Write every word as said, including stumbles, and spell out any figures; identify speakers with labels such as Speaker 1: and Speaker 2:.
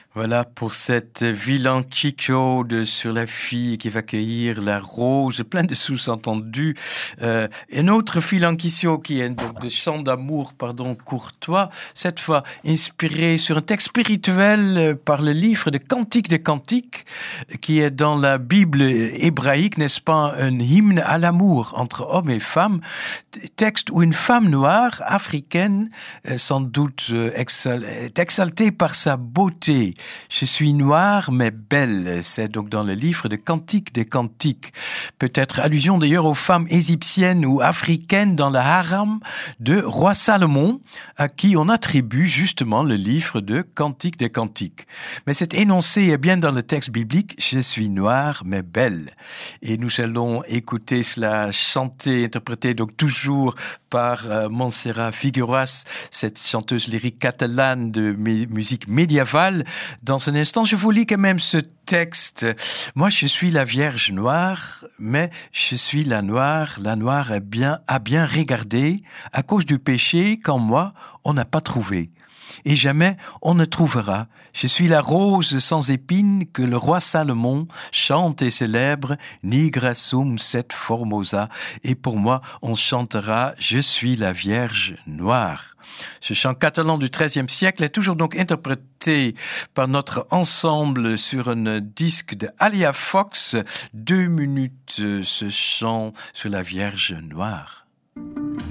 Speaker 1: Voilà pour cette villancico de sur la fille qui va cueillir la rose, plein de sous-entendus. Euh, un autre villancico qui est donc de chant d'amour, pardon, courtois, cette fois inspiré sur un texte spirituel par le livre de Cantiques des Cantiques, qui est dans la Bible hébraïque, n'est-ce pas, un hymne à l'amour entre hommes et femmes, texte où une femme noire, africaine, sans doute exal- est exaltée par sa beauté. Je suis noire mais belle, c'est donc dans le livre de Cantiques des Cantiques. Peut-être allusion d'ailleurs aux femmes égyptiennes ou africaines dans le haram de roi Salomon, à qui on attribue justement le livre de Cantiques des Cantiques. Mais cet énoncé est bien dans le texte biblique, je suis noire mais belle. Et nous allons écouter cela chanté, interprété donc toujours par euh, Montserrat Figueras, cette chanteuse lyrique catalane de m- musique médiévale. Dans un instant, je vous lis quand même ce texte. Moi, je suis la Vierge noire, mais je suis la noire. La noire est bien, a bien regardé à cause du péché qu'en moi, on n'a pas trouvé. Et jamais on ne trouvera. Je suis la rose sans épines que le roi Salomon chante et célèbre, Nigra sum set formosa. Et pour moi, on chantera Je suis la Vierge noire. Ce chant catalan du treizième siècle est toujours donc interprété par notre ensemble sur un disque de Alia Fox. Deux minutes, ce chant sur la Vierge noire.